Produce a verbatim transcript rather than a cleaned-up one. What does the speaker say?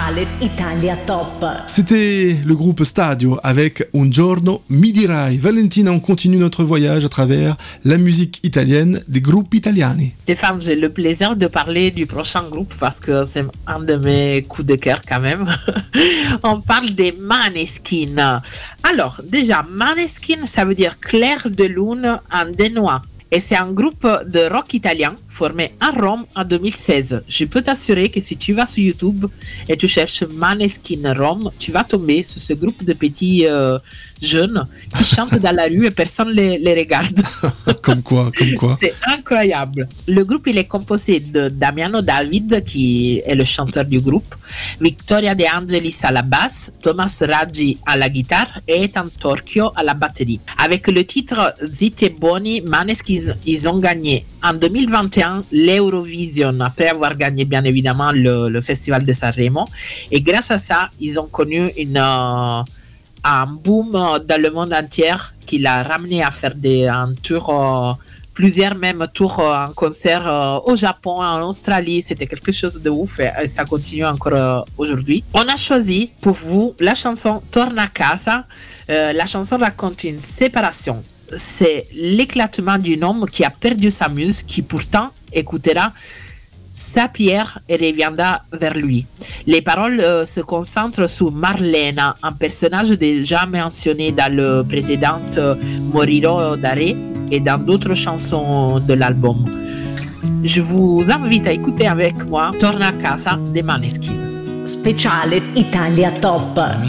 Speciale Italia Top. C'était le groupe Stadio avec Un giorno mi dirai. Valentina, on continue notre voyage à travers la musique italienne des groupes italiani. Stéphane, j'ai le plaisir de parler du prochain groupe parce que c'est un de mes coups de cœur quand même. On parle des Maneskin. Alors, déjà, Maneskin, ça veut dire clair de lune en danois. Et c'est un groupe de rock italien formé à Rome en deux mille seize. Je peux t'assurer que si tu vas sur YouTube et tu cherches Maneskin Rome, tu vas tomber sur ce groupe de petits euh, jeunes qui chantent dans la rue et personne les, les regarde. Comme quoi, comme quoi. C'est incroyable. Le groupe, il est composé de Damiano David, qui est le chanteur du groupe, Victoria De Angelis à la basse, Thomas Raggi à la guitare et Ethan Torchio à la batterie. Avec le titre Zitti e Buoni, Maneskin, ils ont gagné en deux mille vingt et un l'Eurovision, après avoir gagné bien évidemment le, le festival de Sanremo. Et grâce à ça, ils ont connu une, euh, un boom dans le monde entier qui l'a ramené à faire des, un tour, euh, plusieurs même tours euh, en concert euh, au Japon, en Australie. C'était quelque chose de ouf et, et ça continue encore euh, aujourd'hui. On a choisi pour vous la chanson Torna a casa. Euh, la chanson raconte une séparation. C'est l'éclatement d'un homme qui a perdu sa muse, qui pourtant écoutera sa pierre et reviendra vers lui. Les paroles euh, se concentrent sur Marlena, un personnage déjà mentionné dans le précédent euh, Morirò d'Are et dans d'autres chansons de l'album. Je vous invite à écouter avec moi Torna a casa des Maneskin. Speciale Italia Top.